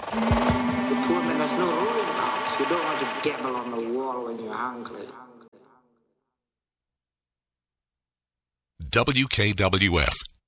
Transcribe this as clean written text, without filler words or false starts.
The poor man has no rule in the house. You don't want to gamble on the wall when you're hungry. WKWF